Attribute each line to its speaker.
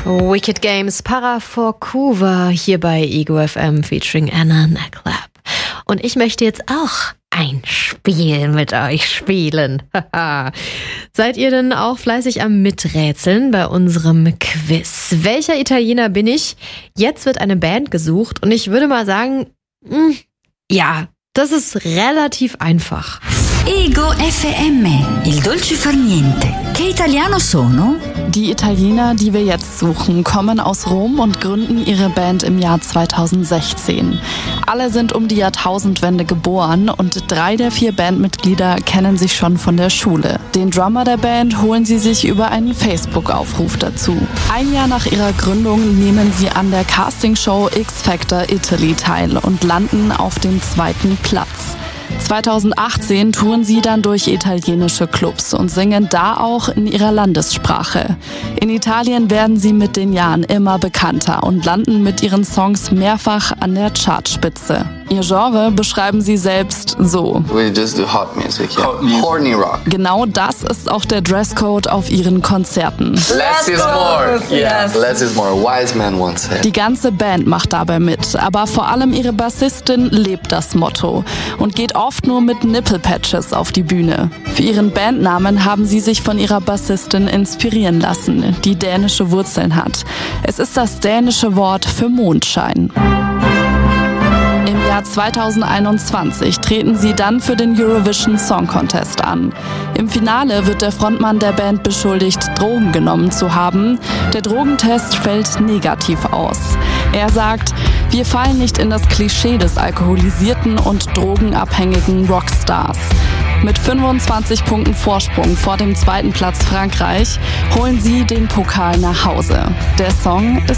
Speaker 1: Wicked Games Para for Cuva hier bei Ego FM featuring Anna Naklap. Und ich möchte jetzt auch ein Spiel mit euch spielen. Seid ihr denn auch fleißig am Miträtseln bei unserem Quiz? Welcher Italiener bin ich? Jetzt wird eine Band gesucht und ich würde mal sagen, ja, das ist relativ einfach.
Speaker 2: Ego FM, il dolce far niente. Che italiano sono?
Speaker 3: Die Italiener, die wir jetzt suchen, kommen aus Rom und gründen ihre Band im Jahr 2016. Alle sind um die Jahrtausendwende geboren und 3 der 4 Bandmitglieder kennen sich schon von der Schule. Den Drummer der Band holen sie sich über einen Facebook-Aufruf dazu. Ein Jahr nach ihrer Gründung nehmen sie an der Castingshow X Factor Italy teil und landen auf dem 2. Platz. 2018 touren sie dann durch italienische Clubs und singen da auch in ihrer Landessprache. In Italien werden sie mit den Jahren immer bekannter und landen mit ihren Songs mehrfach an der Chartspitze. Ihr Genre beschreiben sie selbst so.
Speaker 4: We just do hot music, yeah. Horny rock.
Speaker 3: Genau das ist auch der Dresscode auf ihren Konzerten.
Speaker 4: Less is more. Yes. Less is more. Wise man once said.
Speaker 3: Die ganze Band macht dabei mit, aber vor allem ihre Bassistin lebt das Motto und geht oft nur mit Nipplepatches auf die Bühne. Für ihren Bandnamen haben sie sich von ihrer Bassistin inspirieren lassen, die dänische Wurzeln hat. Es ist das dänische Wort für Mondschein. Im Jahr 2021 treten sie dann für den Eurovision Song Contest an. Im Finale wird der Frontmann der Band beschuldigt, Drogen genommen zu haben. Der Drogentest fällt negativ aus. Er sagt, wir fallen nicht in das Klischee des alkoholisierten und drogenabhängigen Rockstars. Mit 25 Punkten Vorsprung vor dem 2. Platz Frankreich holen sie den Pokal nach Hause. Der Song ist